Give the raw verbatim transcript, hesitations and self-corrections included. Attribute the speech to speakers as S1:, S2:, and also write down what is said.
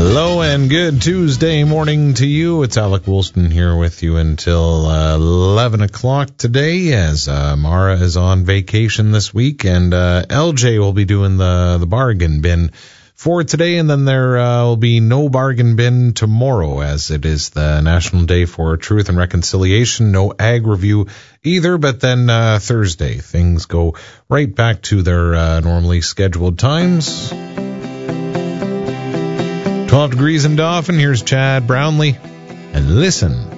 S1: Hello and good Tuesday morning to you. It's Alec Woolston here with you until uh, eleven o'clock today, as uh, Mara is on vacation this week, and uh, L J will be doing the, the bargain bin for today, and then there uh, will be no bargain bin tomorrow, as it is the National Day for Truth and Reconciliation. No ag review either, but then uh, Thursday things go right back to their uh, normally scheduled times. twelve degrees in Dauphin. Here's Chad Brownlee, and listen